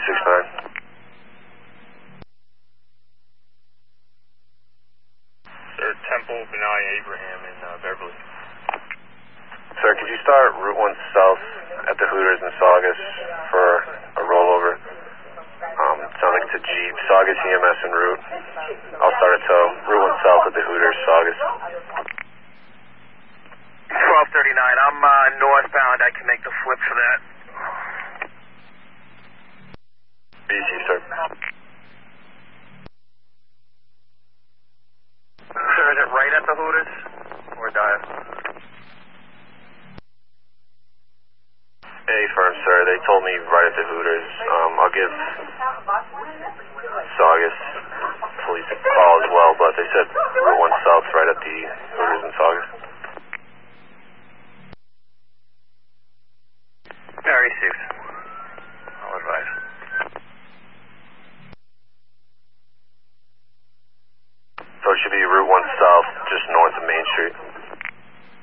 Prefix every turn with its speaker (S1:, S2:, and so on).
S1: 269.
S2: Sir, Temple, Benai, Abraham in Beverly.
S1: Sir, could you start Route 1 South at the Hooters in Saugus for a rollover? Sounds like it's a Jeep. Saugus EMS en route. I'll start a tow. Route 1 South at the Hooters, Saugus.
S3: 1239, I'm northbound. I can make the flip for that.
S1: BC, sir.
S3: Sir, is it right at the Hooters? Or dive?
S1: A firm, sir. They told me right at the Hooters. I'll give Saugus police a call as well, but they said Route 1 South right at the Hooters in Saugus.
S3: Yeah, received. I'll advise.
S1: So it should be Route 1 South, just north of Main Street.